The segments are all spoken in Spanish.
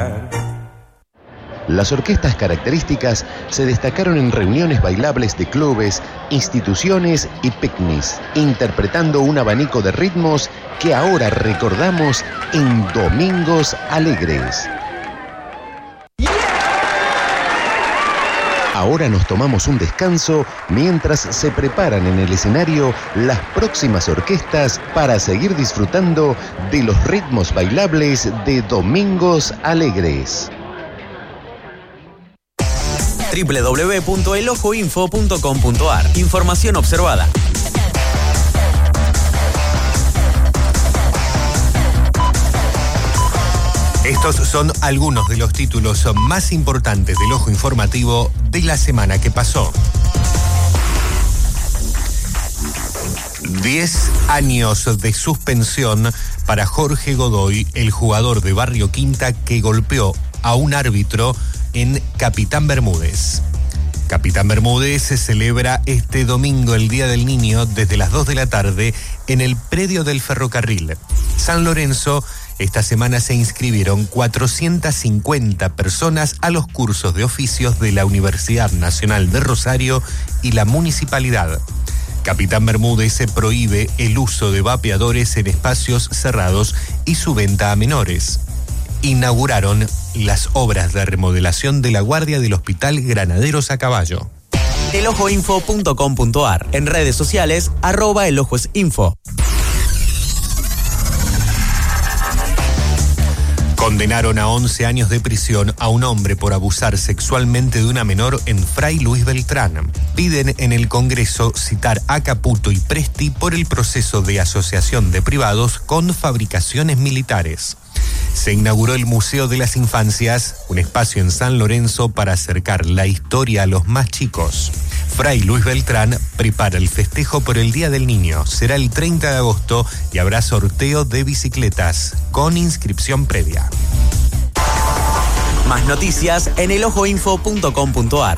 bailar. Las orquestas características se destacaron en reuniones bailables de clubes, instituciones y picnics, interpretando un abanico de ritmos que ahora recordamos en Domingos Alegres. Ahora nos tomamos un descanso mientras se preparan en el escenario las próximas orquestas para seguir disfrutando de los ritmos bailables de Domingos Alegres. www.elojoinfo.com.ar. Información observada. Estos son algunos de los títulos más importantes del Ojo Informativo de la semana que pasó. 10 años de suspensión para Jorge Godoy, el jugador de Barrio Quinta que golpeó a un árbitro en Capitán Bermúdez. Capitán Bermúdez se celebra este domingo el Día del Niño desde las 2 de la tarde en el predio del ferrocarril. San Lorenzo, esta semana se inscribieron 450 personas a los cursos de oficios de la Universidad Nacional de Rosario y la Municipalidad. Capitán Bermúdez se prohíbe el uso de vapeadores en espacios cerrados y su venta a menores. Inauguraron las obras de remodelación de la guardia del Hospital Granaderos a Caballo. elojoinfo.com.ar. En redes sociales, @elojoinfo. Condenaron a 11 años de prisión a un hombre por abusar sexualmente de una menor en Fray Luis Beltrán. Piden en el Congreso citar a Caputo y Presti por el proceso de asociación de privados con fabricaciones militares. Se inauguró el Museo de las Infancias, un espacio en San Lorenzo para acercar la historia a los más chicos. Fray Luis Beltrán prepara el festejo por el Día del Niño. Será el 30 de agosto y habrá sorteo de bicicletas con inscripción previa. Más noticias en elojoinfo.com.ar.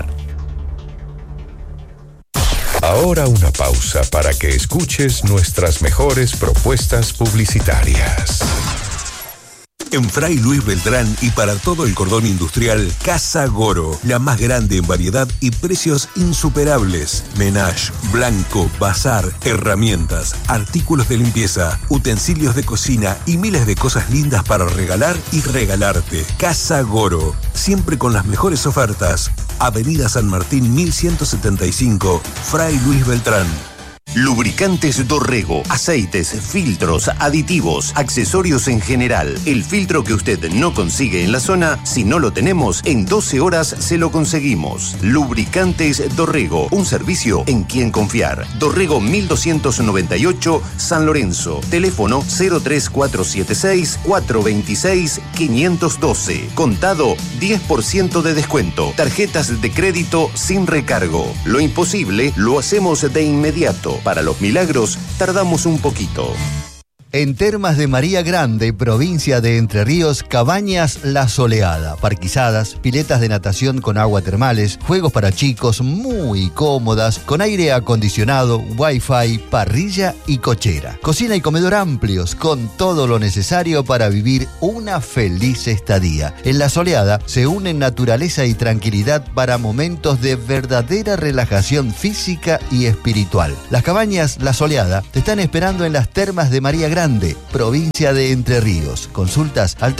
Ahora una pausa para que escuches nuestras mejores propuestas publicitarias. En Fray Luis Beltrán y para todo el cordón industrial, Casa Goro, la más grande en variedad y precios insuperables. Menage, blanco, bazar, herramientas, artículos de limpieza, utensilios de cocina y miles de cosas lindas para regalar y regalarte. Casa Goro, siempre con las mejores ofertas. Avenida San Martín 1175, Fray Luis Beltrán. Lubricantes Dorrego, aceites, filtros, aditivos, accesorios en general. El filtro que usted no consigue en la zona, si no lo tenemos, en 12 horas se lo conseguimos. Lubricantes Dorrego, un servicio en quien confiar. Dorrego 1298, San Lorenzo. Teléfono 03476 426 512. Contado 10% de descuento. Tarjetas de crédito sin recargo. Lo imposible lo hacemos de inmediato. Para los milagros, tardamos un poquito. En Termas de María Grande, provincia de Entre Ríos, Cabañas La Soleada. Parquizadas, piletas de natación con agua termales, juegos para chicos muy cómodas, con aire acondicionado, wifi, parrilla y cochera. Cocina y comedor amplios, con todo lo necesario para vivir una feliz estadía. En La Soleada se unen naturaleza y tranquilidad para momentos de verdadera relajación física y espiritual. Las Cabañas La Soleada te están esperando en las Termas de María Grande, provincia de Entre Ríos. Consultas al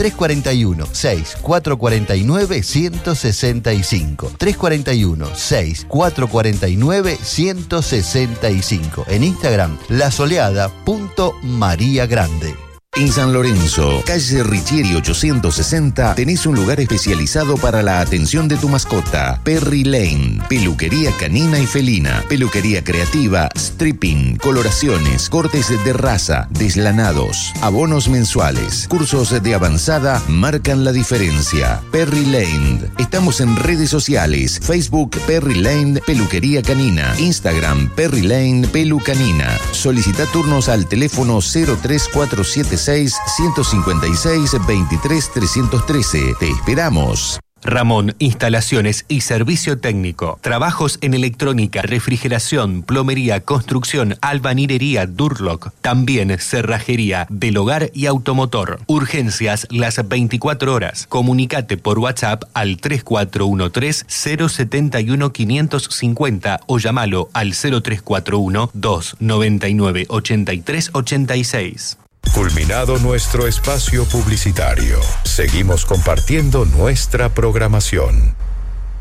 341-6449-165. 341-6449-165. En Instagram, lasoleada.mariagrande. En San Lorenzo, calle Richieri 860, tenés un lugar especializado para la atención de tu mascota. Perry Lane, peluquería canina y felina, peluquería creativa, stripping, coloraciones, cortes de raza, deslanados, abonos mensuales, cursos de avanzada marcan la diferencia. Perry Lane. Estamos en redes sociales, Facebook Perry Lane Peluquería Canina, Instagram Perry Lane Pelucanina. Solicita turnos al teléfono 03476 156 23 313. Te esperamos. Ramón, instalaciones y servicio técnico. Trabajos en electrónica, refrigeración, plomería, construcción, albañilería, Durlock. También cerrajería del hogar y automotor. Urgencias las 24 horas. Comunicate por WhatsApp al 3413-071-550 o llámalo al 0341-299-8386. Culminado nuestro espacio publicitario, seguimos compartiendo nuestra programación.